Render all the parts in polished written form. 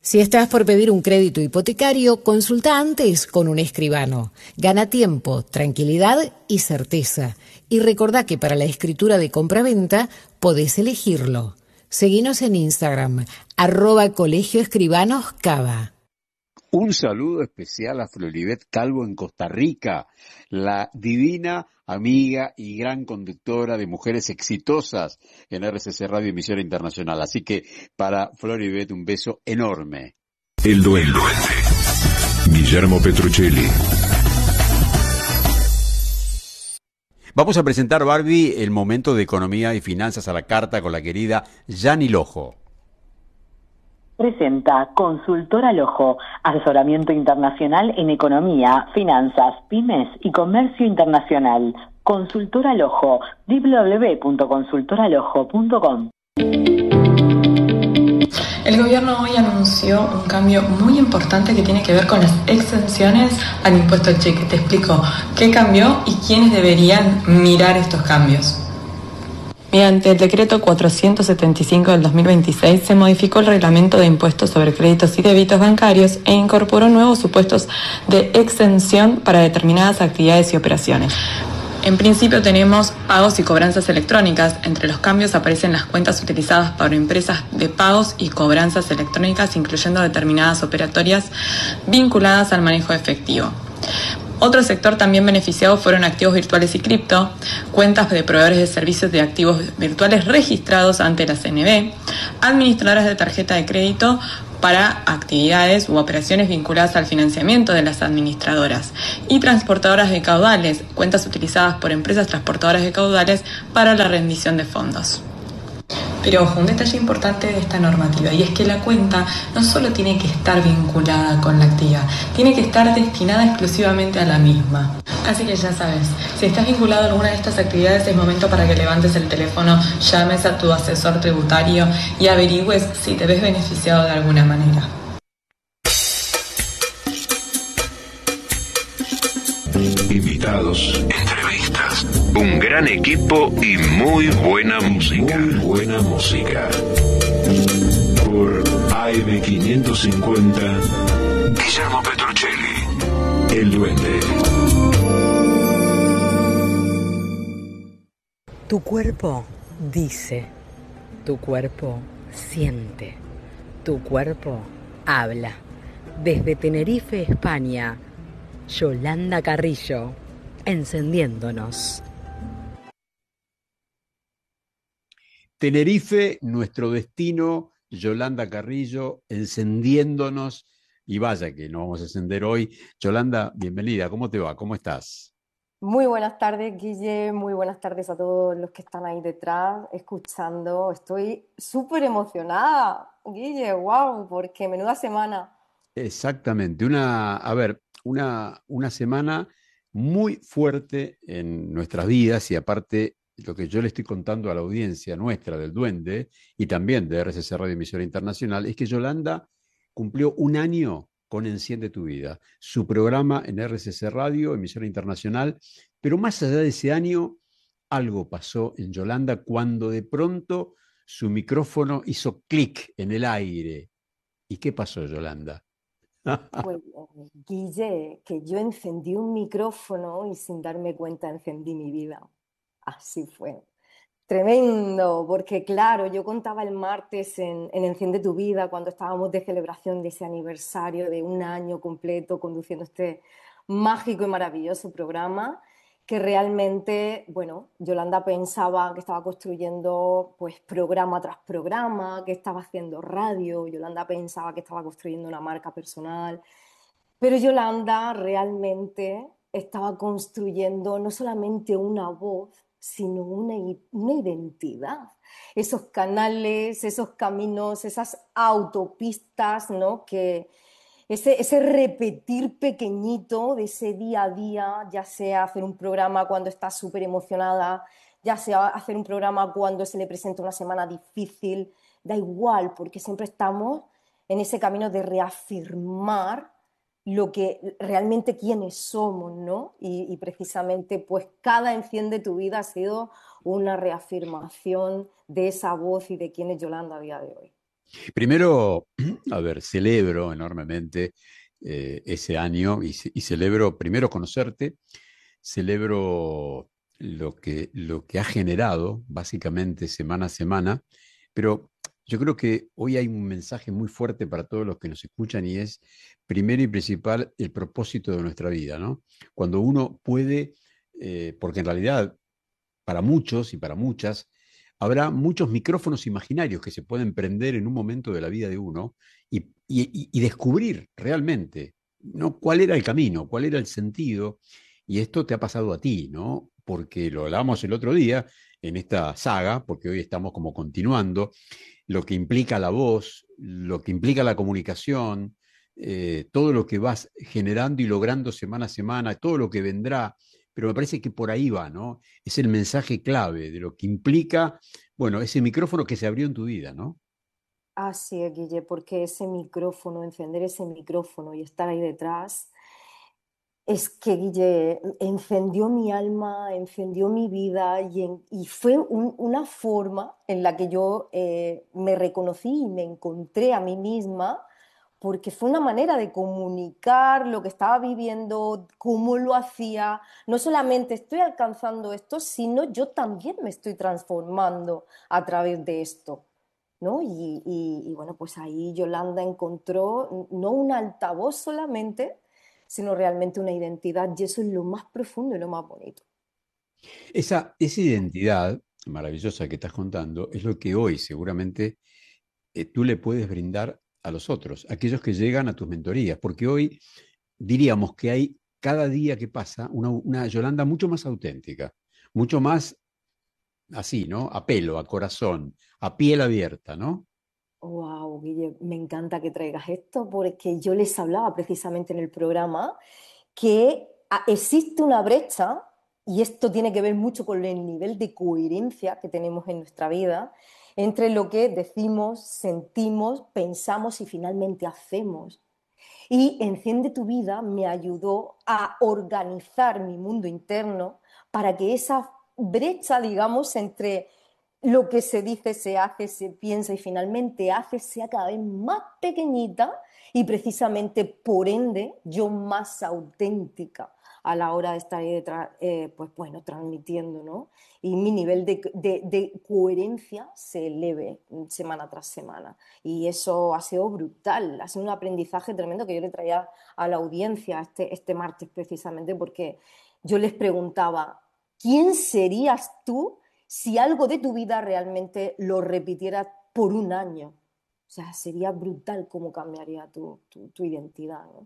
Si estás por pedir un crédito hipotecario, consulta antes con un escribano. Gana tiempo, tranquilidad y certeza. Y recordá que para la escritura de compraventa podés elegirlo. Seguinos en Instagram, @colegioescribanoscava. Un saludo especial a Floribet Calvo en Costa Rica, la divina amiga y gran conductora de Mujeres Exitosas en RCC Radio Emisión Internacional. Así que para Floribet un beso enorme. El Duende. Guillermo Petruccelli. Vamos a presentar, Barbie, el momento de economía y finanzas a la carta con la querida Yani Lojo. Presenta Consultora Lojo, asesoramiento internacional en economía, finanzas, pymes y comercio internacional. Consultora Lojo, www.consultoralojo.com. El gobierno hoy anunció un cambio muy importante que tiene que ver con las exenciones al impuesto al cheque. Te explico qué cambió y quiénes deberían mirar estos cambios. Mediante el decreto 475 del 2026 se modificó el reglamento de impuestos sobre créditos y débitos bancarios e incorporó nuevos supuestos de exención para determinadas actividades y operaciones. En principio tenemos pagos y cobranzas electrónicas. Entre los cambios aparecen las cuentas utilizadas por empresas de pagos y cobranzas electrónicas, incluyendo determinadas operatorias vinculadas al manejo de efectivo. Otro sector también beneficiado fueron activos virtuales y cripto, cuentas de proveedores de servicios de activos virtuales registrados ante la CNB, administradoras de tarjeta de crédito para actividades u operaciones vinculadas al financiamiento de las administradoras y transportadoras de caudales, cuentas utilizadas por empresas transportadoras de caudales para la rendición de fondos. Pero ojo, un detalle importante de esta normativa, y es que la cuenta no solo tiene que estar vinculada con la actividad, tiene que estar destinada exclusivamente a la misma. Así que ya sabes, si estás vinculado a alguna de estas actividades, es momento para que levantes el teléfono, llames a tu asesor tributario y averigües si te ves beneficiado de alguna manera. Invitados, entrevistas, un gran equipo y muy buena música. Muy buena música. Por AM550, Guillermo Petruccelli, El Duende. Tu cuerpo dice, tu cuerpo siente, tu cuerpo habla. Desde Tenerife, España, Yolanda Carrillo, encendiéndonos. Tenerife, nuestro destino, Yolanda Carrillo, encendiéndonos. Y vaya que nos vamos a encender hoy. Yolanda, bienvenida. ¿Cómo te va? ¿Cómo estás? Muy buenas tardes, Guille. Muy buenas tardes a todos los que están ahí detrás, escuchando. Estoy súper emocionada, Guille. Wow, porque menuda semana. Exactamente. Una semana muy fuerte en nuestras vidas y aparte lo que yo le estoy contando a la audiencia nuestra del Duende y también de RCC Radio Emisora Internacional es que Yolanda cumplió un año con Enciende tu Vida, su programa en RCC Radio, Emisora Internacional, pero más allá de ese año, algo pasó en Yolanda cuando de pronto su micrófono hizo clic en el aire. ¿Y qué pasó, Yolanda? Pues, Guille, que yo encendí un micrófono y sin darme cuenta encendí mi vida. Así fue. Tremendo, porque claro, yo contaba el martes en Enciende tu Vida, cuando estábamos de celebración de ese aniversario de un año completo conduciendo este mágico y maravilloso programa, que realmente, bueno, Yolanda pensaba que estaba construyendo pues programa tras programa, que estaba haciendo radio, Yolanda pensaba que estaba construyendo una marca personal, pero Yolanda realmente estaba construyendo no solamente una voz, sino una identidad. Esos canales, esos caminos, esas autopistas, ¿no? Que ese repetir pequeñito de ese día a día, ya sea hacer un programa cuando está súper emocionada, ya sea hacer un programa cuando se le presenta una semana difícil, da igual, porque siempre estamos en ese camino de reafirmar lo que realmente quiénes somos, ¿no? Y precisamente pues cada Enciende tu Vida ha sido una reafirmación de esa voz y de quién es Yolanda a día de hoy. Primero, a ver, celebro enormemente ese año y celebro primero conocerte, celebro lo que ha generado básicamente semana a semana, pero yo creo que hoy hay un mensaje muy fuerte para todos los que nos escuchan y es primero y principal el propósito de nuestra vida, ¿no? Cuando uno puede, porque en realidad para muchos y para muchas, habrá muchos micrófonos imaginarios que se pueden prender en un momento de la vida de uno y descubrir realmente, ¿no? Cuál era el camino, cuál era el sentido. Y esto te ha pasado a ti, ¿no? Porque lo hablamos el otro día en esta saga, porque hoy estamos como continuando, lo que implica la voz, lo que implica la comunicación, todo lo que vas generando y logrando semana a semana, todo lo que vendrá, pero me parece que por ahí va, ¿no? Es el mensaje clave de lo que implica, bueno, ese micrófono que se abrió en tu vida, ¿no? Así es, Guille, porque ese micrófono, encender ese micrófono y estar ahí detrás, es que, Guille, encendió mi alma, encendió mi vida y fue una forma en la que yo me reconocí y me encontré a mí misma, porque fue una manera de comunicar lo que estaba viviendo, cómo lo hacía. No solamente estoy alcanzando esto, sino yo también me estoy transformando a través de esto, ¿no? Y bueno, pues ahí Yolanda encontró no un altavoz solamente, sino realmente una identidad, y eso es lo más profundo y lo más bonito. Esa identidad maravillosa que estás contando es lo que hoy seguramente tú le puedes brindar a los otros, aquellos que llegan a tus mentorías, porque hoy diríamos que hay cada día que pasa una Yolanda mucho más auténtica, mucho más así, ¿no? A pelo, a corazón, a piel abierta, ¿no? Wow, Guille, me encanta que traigas esto porque yo les hablaba precisamente en el programa que existe una brecha, y esto tiene que ver mucho con el nivel de coherencia que tenemos en nuestra vida, entre lo que decimos, sentimos, pensamos y finalmente hacemos. Y Enciende tu vida me ayudó a organizar mi mundo interno para que esa brecha, digamos, entre lo que se dice, se hace, se piensa y finalmente hace, sea cada vez más pequeñita y precisamente por ende yo más auténtica a la hora de estar ahí detrás, pues bueno, transmitiendo, ¿no? Y mi nivel de coherencia se eleve semana tras semana. Y eso ha sido brutal, ha sido un aprendizaje tremendo que yo le traía a la audiencia este martes precisamente porque yo les preguntaba, ¿quién serías tú si algo de tu vida realmente lo repitieras por un año? O sea, sería brutal cómo cambiaría tu identidad, ¿no?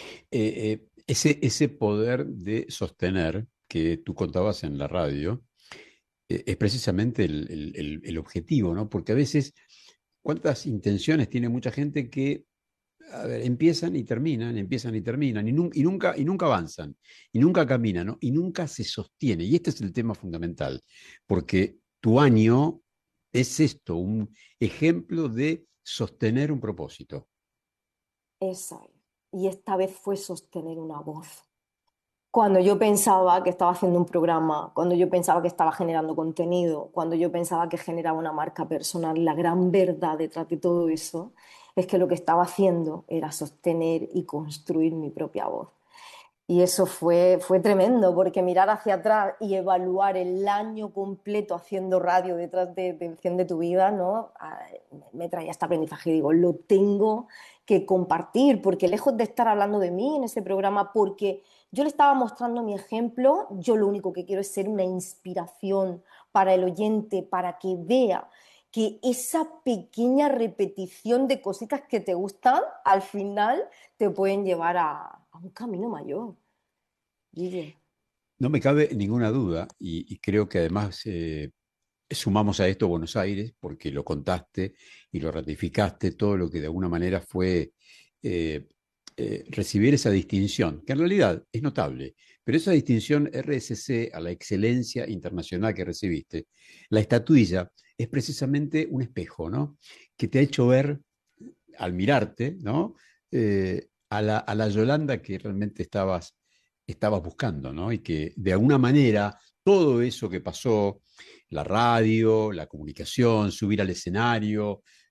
Ese poder de sostener que tú contabas en la radio es precisamente el objetivo, ¿no? Porque a veces, ¿cuántas intenciones tiene mucha gente que, a ver, empiezan y terminan, y nunca avanzan, y nunca caminan, ¿no? Y nunca se sostiene. Y este es el tema fundamental, porque tu año es esto, un ejemplo de sostener un propósito. Esa es. Y esta vez fue sostener una voz. Cuando yo pensaba que estaba haciendo un programa, cuando yo pensaba que estaba generando contenido, cuando yo pensaba que generaba una marca personal, la gran verdad detrás de todo eso es que lo que estaba haciendo era sostener y construir mi propia voz. Y eso fue tremendo, porque mirar hacia atrás y evaluar el año completo haciendo radio detrás de Enciende tu vida, ¿no? Me traía este aprendizaje y digo, lo tengo que compartir, porque lejos de estar hablando de mí en ese programa, porque yo le estaba mostrando mi ejemplo, yo lo único que quiero es ser una inspiración para el oyente, para que vea que esa pequeña repetición de cositas que te gustan, al final te pueden llevar a un camino mayor. Guille. No me cabe ninguna duda, y creo que además sumamos a esto Buenos Aires, porque lo contaste y lo ratificaste, todo lo que de alguna manera fue eh, recibir esa distinción, que en realidad es notable, pero esa distinción RSC a la excelencia internacional que recibiste, la estatuilla es precisamente un espejo, ¿no? Que te ha hecho ver, al mirarte, ¿no? A la Yolanda que realmente estabas buscando, ¿no? Y que de alguna manera todo eso que pasó, la radio, la comunicación, subir al escenario,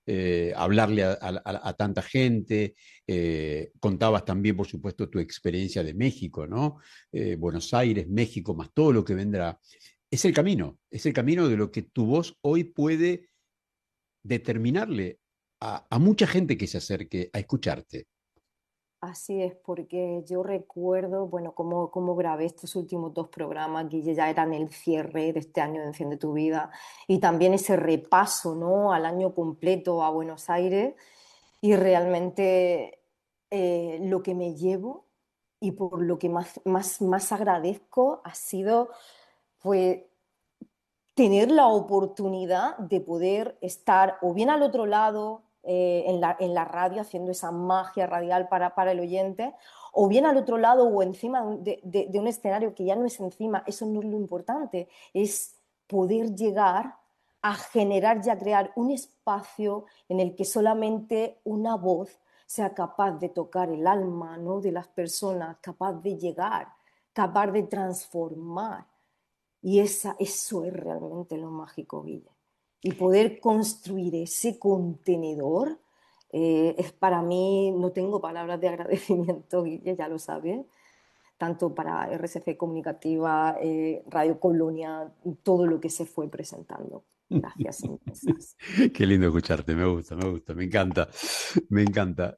hablarle a tanta gente. Contabas también, por supuesto, tu experiencia de México, ¿no? Buenos Aires, México, más todo lo que vendrá. Es el camino de lo que tu voz hoy puede determinarle a mucha gente que se acerque a escucharte. Así es, porque yo recuerdo, bueno, cómo grabé estos últimos dos programas, Guille, ya eran el cierre de este año de Enciende tu Vida, y también ese repaso, ¿no?, al año completo a Buenos Aires, y realmente lo que me llevo y por lo que más agradezco ha sido, pues, tener la oportunidad de poder estar o bien al otro lado en la radio haciendo esa magia radial para el oyente, o bien al otro lado o encima de un escenario que ya no es encima. Eso no es lo importante, es poder llegar a generar y a crear un espacio en el que solamente una voz sea capaz de tocar el alma, ¿no?, de las personas, capaz de llegar, capaz de transformar. Y eso es realmente lo mágico, Guille. Y poder construir ese contenedor es para mí, no tengo palabras de agradecimiento, Guille, ya lo sabes, tanto para RCC Comunicativa, Radio Colonia, todo lo que se fue presentando. Gracias inmensas. Qué lindo escucharte, me gusta, me encanta, me encanta.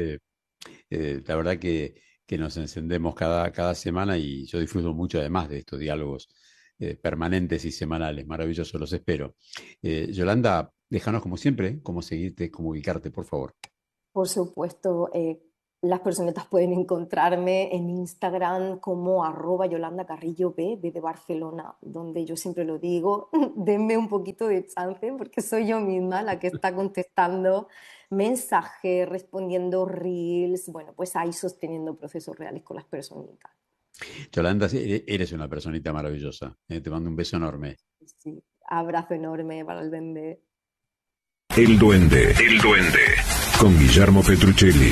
La verdad que nos encendemos cada semana y yo disfruto mucho además de estos diálogos permanentes y semanales. Maravilloso, los espero. Yolanda, déjanos como siempre, cómo seguirte, cómo ubicarte, por favor. Por supuesto, las personitas pueden encontrarme en Instagram como @YolandaCarrilloB, B de Barcelona, donde yo siempre lo digo, denme un poquito de chance porque soy yo misma la que está contestando mensajes, respondiendo reels, bueno, pues ahí sosteniendo procesos reales con las personitas. Yolanda, eres una personita maravillosa. Te mando un beso enorme. Sí, abrazo enorme para el Duende. El Duende, con Guillermo Petruccelli.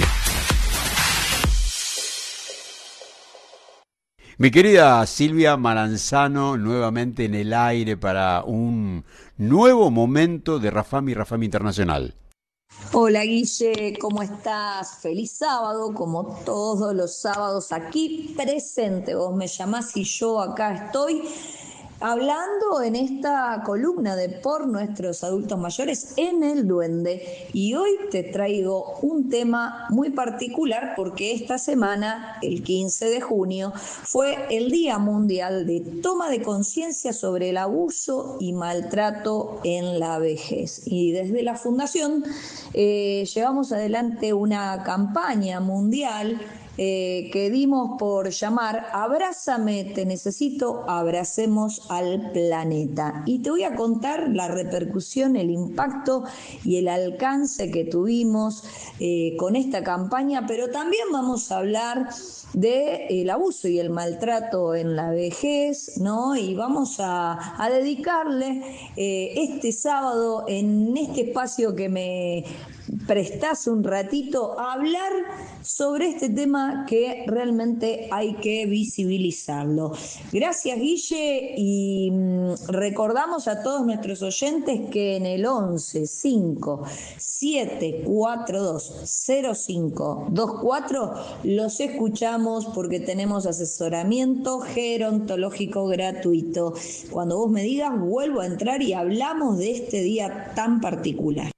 Mi querida Silvia Maranzano, nuevamente en el aire para un nuevo momento de Rafami Internacional. Hola Guille, ¿cómo estás? Feliz sábado, como todos los sábados aquí presente. Vos me llamás y yo acá estoy hablando en esta columna de Por Nuestros Adultos Mayores en El Duende. Y hoy te traigo un tema muy particular porque esta semana, el 15 de junio, fue el Día Mundial de Toma de Conciencia sobre el Abuso y Maltrato en la Vejez. Y desde la Fundación llevamos adelante una campaña mundial que dimos por llamar Abrázame, te necesito, abracemos al planeta. Y te voy a contar la repercusión, el impacto y el alcance que tuvimos con esta campaña, pero también vamos a hablar del abuso y el maltrato en la vejez, ¿no? Y vamos a dedicarle este sábado, en este espacio que me prestás un ratito, a hablar sobre este tema que realmente hay que visibilizarlo. Gracias, Guille, y recordamos a todos nuestros oyentes que en el 11 5 742 0524 los escuchamos porque tenemos asesoramiento gerontológico gratuito. Cuando vos me digas, vuelvo a entrar y hablamos de este día tan particular.